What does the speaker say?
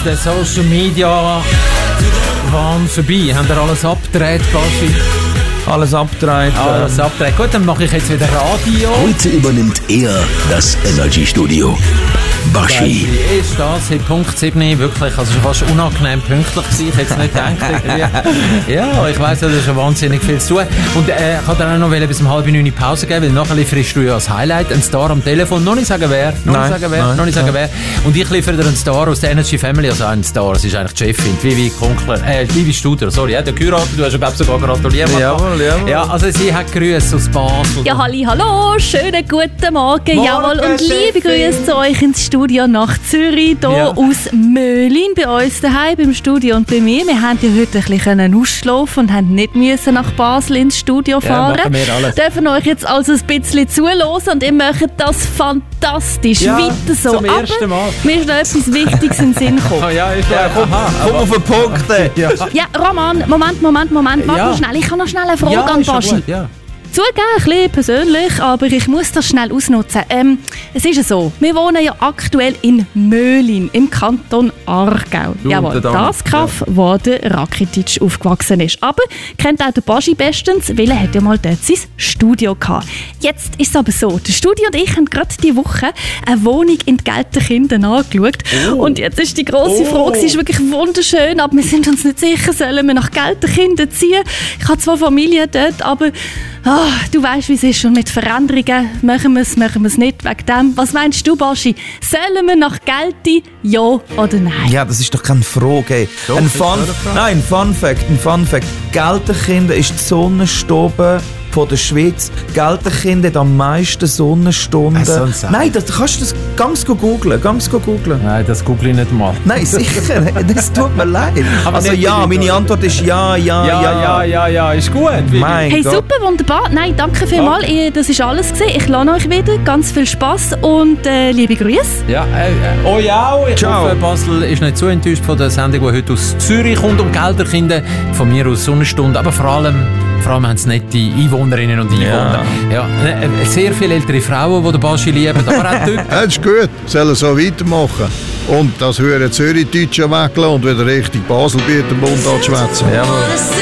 ist der Social Media Wahn vorbei. Habt ihr alles abgedreht, Baschi? Alles abgedreht. Alles abgedreht. Gut, dann mache ich jetzt wieder Radio. Heute übernimmt er das Energy Studio. Baschi. Ist das in Punkt 7 wirklich, also schon fast unangenehm pünktlich gewesen. Ich hätte es nicht gedacht. Ja, ich weiss, das ist schon wahnsinnig viel zu tun. Und ich kann dann auch noch bis um 8:30 Pause geben, weil nachher lieferst du ja als Highlight einen Star am Telefon. Noch nicht sagen wer. Noch nicht sagen wer. Und ich liefere dir einen Star aus der Energy Family, also einen Star. Das ist eigentlich die Chefin, Vivi Kunkler, Vivi Studer, sorry, der geheiratet, du hast ja glaube sogar gratuliert. Jawohl. Ja, also sie hat Grüße aus Basel. Ja, hallo, schönen guten Morgen. Jawohl, und liebe Grüße zu euch ins Studio nach Zürich, hier aus Möhlin, bei uns daheim im Studio und bei mir. Wir haben ja heute ein bisschen ausschlafen und haben nicht müssen nach Basel ins Studio fahren. Ja, machen wir alles. Dürfen euch jetzt also ein bisschen zuhören und ihr macht das fantastisch. Ja, weiter so. zum ersten Mal. Mir ist noch etwas Wichtiges in den Sinn gekommen. Komm auf den Punkt. Ja, Roman, Moment. Warte noch schnell. Ich habe noch schnell eine Frage an Baschi. Zugeben, ein bisschen persönlich, aber ich muss das schnell ausnutzen. Es ist ja so, wir wohnen ja aktuell in Möhlin, im Kanton Aargau. Jawohl, das Kaff, wo der Rakitic aufgewachsen ist. Aber kennt auch der Baschi bestens, weil er hat ja mal dort sein Studio gehabt. Jetzt ist es aber so, der Studio und ich haben gerade diese Woche eine Wohnung in Gelterkinden angeschaut. Und jetzt ist die grosse Frage, sie ist wirklich wunderschön, aber wir sind uns nicht sicher, sollen wir nach Gelterkinden ziehen? Ich habe zwar Familie dort, aber du weißt, wie es ist und mit Veränderungen machen wir es nicht wegen dem. Was meinst du, Baschi? Sollen wir nach Gelti, ja oder nein? Ja, das ist doch keine Frage. Ein Fun Fact. Gelterkinden ist die Sonnenstube von der Schweiz. Gelterkind hat am meisten Sonnenstunden. Nein, das kannst du ganz googeln. Nein, das google ich nicht mal. Nein, sicher. Das tut mir leid. Aber also ja, meine Antwort ist ja. Ja, ist gut. Hey, super, wunderbar. Nein, danke vielmals. Das ist alles gewesen. Ich lade euch wieder. Ganz viel Spass und liebe Grüße. Ja, euch auch. Ich hoffe, Basel ist nicht zu enttäuscht von der Sendung, die heute aus Zürich kommt, um Gelterkinder. Von mir aus Sonnenstunde. Aber vor allem haben es nette Einwohnerinnen und Einwohner. Ja, sehr viele ältere Frauen, die den Baschi lieben, aber auch Typen. Das ist gut, sollen so weitermachen. Und das hören Zürich-Deutsche weglassen und wieder richtig Baselbieter im Mund anschwätzen. Jawohl.